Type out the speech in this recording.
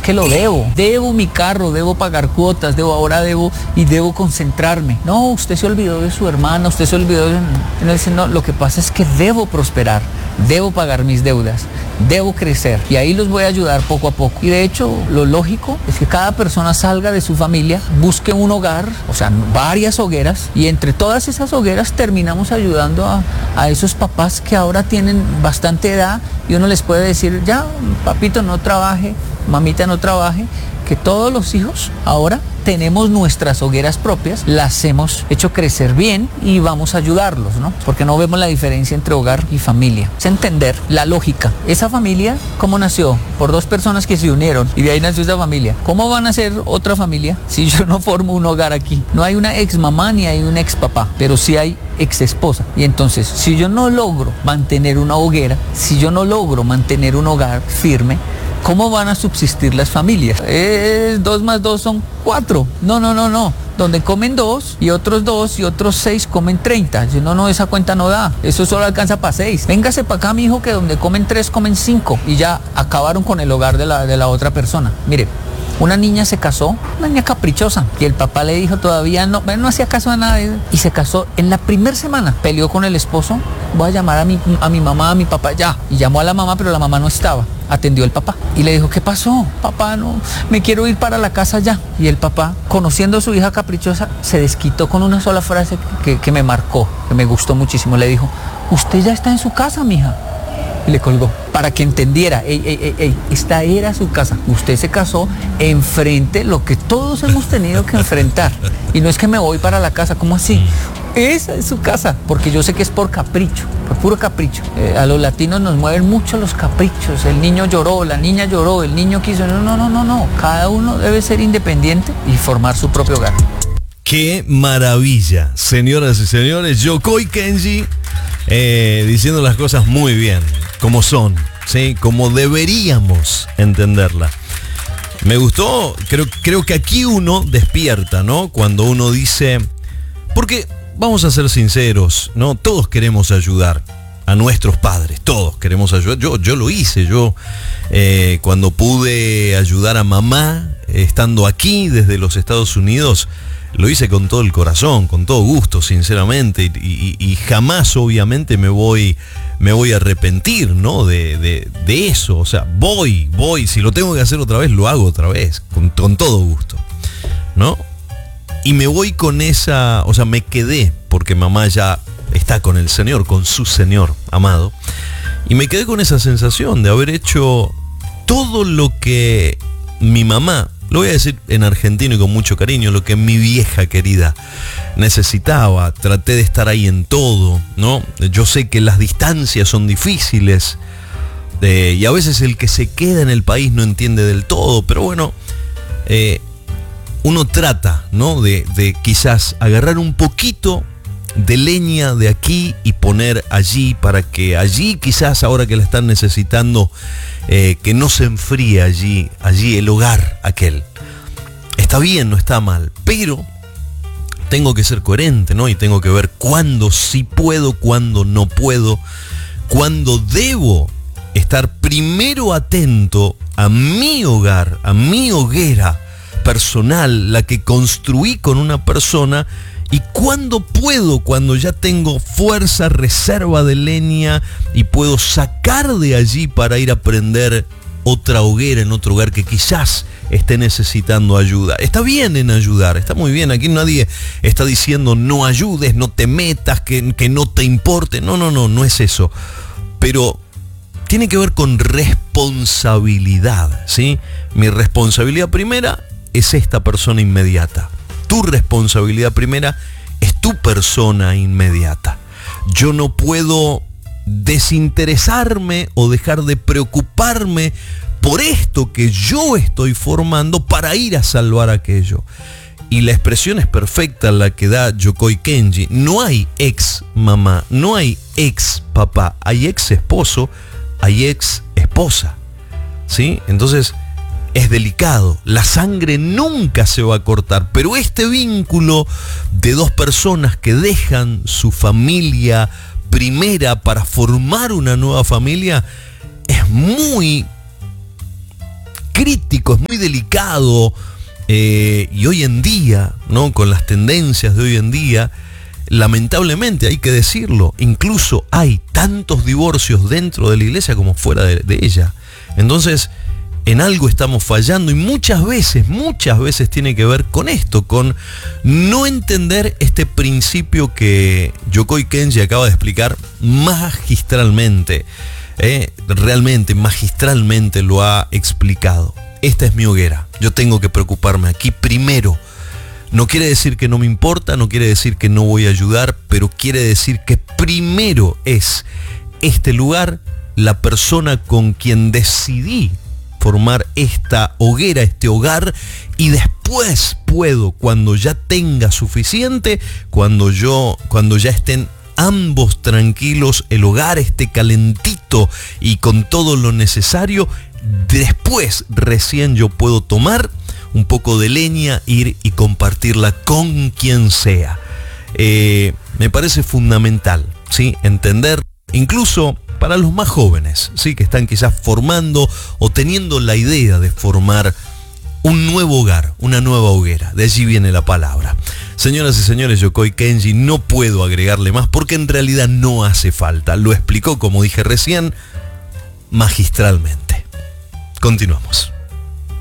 que lo debo mi carro, debo pagar cuotas, ahora debo concentrarme. No, usted se olvidó de su hermana, usted se olvidó de... No, lo que pasa es que debo prosperar, debo pagar mis deudas, debo crecer y ahí los voy a ayudar poco a poco. Y de hecho, lo lógico es que cada persona salga de su familia, busque un hogar, o sea, varias hogueras, y entre todas esas hogueras terminamos ayudando a esos papás que ahora tienen bastante edad y uno les puede decir, ya, papito no trabaje, mamita no trabaje, que todos los hijos ahora tenemos nuestras hogueras propias, las hemos hecho crecer bien y vamos a ayudarlos, ¿no? Porque no vemos la diferencia entre hogar y familia. Es entender la lógica. Esa familia, ¿cómo nació? Por dos personas que se unieron y de ahí nació esa familia. ¿Cómo van a ser otra familia si yo no formo un hogar aquí? No hay una ex mamá ni hay un ex papá, pero sí hay ex esposa. Y entonces, si yo no logro mantener una hoguera, si yo no logro mantener un hogar firme, ¿cómo van a subsistir las familias? 2 más 2 son 4. No. Donde comen 2 y otros 2 y otros 6 comen 30. No, esa cuenta no da. Eso solo alcanza para 6. Véngase para acá, mijo, que donde comen 3 comen 5. Y ya acabaron con el hogar de la otra persona. Mire, una niña se casó, una niña caprichosa, y el papá le dijo todavía no hacía caso a nada, y se casó en la primera semana, peleó con el esposo, voy a llamar a mi mamá, a mi papá, ya, y llamó a la mamá, pero la mamá no estaba, atendió el papá, y le dijo, ¿qué pasó? Papá, no, me quiero ir para la casa ya, y el papá, conociendo a su hija caprichosa, se desquitó con una sola frase que me marcó, que me gustó muchísimo, le dijo, usted ya está en su casa, mija. Y le colgó, para que entendiera, esta era su casa. Usted se casó enfrente lo que todos hemos tenido que enfrentar. Y no es que me voy para la casa, ¿cómo así? Esa es su casa, porque yo sé que es por capricho, por puro capricho. A los latinos nos mueven mucho los caprichos. El niño lloró, la niña lloró, el niño quiso. No. Cada uno debe ser independiente y formar su propio hogar. ¡Qué maravilla! Señoras y señores, Yokoi Kenji diciendo las cosas muy bien, como son, ¿sí? Como deberíamos entenderla. Me gustó, creo que aquí uno despierta, ¿no? Cuando uno dice, porque vamos a ser sinceros, ¿no? Todos queremos ayudar a nuestros padres, todos queremos ayudar. Yo lo hice, cuando pude ayudar a mamá, estando aquí desde los Estados Unidos, lo hice con todo el corazón, con todo gusto, sinceramente, y jamás obviamente me voy a arrepentir, ¿no? de eso. O sea, voy, si lo tengo que hacer otra vez, lo hago otra vez, con todo gusto, ¿no? Y me voy con esa, o sea, me quedé, porque mamá ya está con el Señor, con su Señor amado, y me quedé con esa sensación de haber hecho todo lo que mi mamá, lo voy a decir en argentino y con mucho cariño, lo que mi vieja querida necesitaba. Traté de estar ahí en todo, ¿no? Yo sé que las distancias son difíciles, y a veces el que se queda en el país no entiende del todo, pero bueno, uno trata, ¿no? de quizás agarrar un poquito de leña de aquí y poner allí, para que allí quizás ahora que la están necesitando, que no se enfríe allí el hogar aquel. Está bien, no está mal, pero tengo que ser coherente, ¿no? Y tengo que ver cuándo sí puedo, cuándo no puedo, cuándo debo estar primero atento a mi hogar, a mi hoguera personal, la que construí con una persona, y cuándo puedo, cuando ya tengo fuerza, reserva de leña y puedo sacar de allí para ir a prender otra hoguera en otro hogar que quizás esté necesitando ayuda. Está bien en ayudar, está muy bien. Aquí nadie está diciendo no ayudes, no te metas, que no te importe. No es eso. Pero tiene que ver con responsabilidad, ¿sí? Mi responsabilidad primera es esta persona inmediata. Tu responsabilidad primera es tu persona inmediata. Yo no puedo desinteresarme o dejar de preocuparme por esto que yo estoy formando para ir a salvar aquello. Y la expresión es perfecta la que da Yokoi Kenji. No hay ex mamá, no hay ex papá, hay ex esposo, hay ex esposa, ¿sí? Entonces es delicado, la sangre nunca se va a cortar, pero este vínculo de dos personas que dejan su familia primera para formar una nueva familia es muy crítico, es muy delicado. Y hoy en día, ¿no? Con las tendencias de hoy en día, lamentablemente hay que decirlo, incluso hay tantos divorcios dentro de la iglesia como fuera de ella. Entonces, en algo estamos fallando y muchas veces tiene que ver con esto, con no entender este principio que Yokoi Kenji acaba de explicar magistralmente. Realmente, magistralmente lo ha explicado. Esta es mi hoguera, yo tengo que preocuparme aquí primero. No quiere decir que no me importa, no quiere decir que no voy a ayudar, pero quiere decir que primero es este lugar, la persona con quien decidí formar esta hoguera, este hogar, y después puedo, cuando ya tenga suficiente, cuando ya estén ambos tranquilos, el hogar esté calentito y con todo lo necesario, después recién yo puedo tomar un poco de leña, ir y compartirla con quien sea. Me parece fundamental, ¿sí? Entender, incluso para los más jóvenes, ¿sí? Que están quizás formando o teniendo la idea de formar un nuevo hogar, una nueva hoguera. De allí viene la palabra. Señoras y señores, Yokoi Kenji, no puedo agregarle más porque en realidad no hace falta. Lo explicó, como dije recién, magistralmente. Continuamos.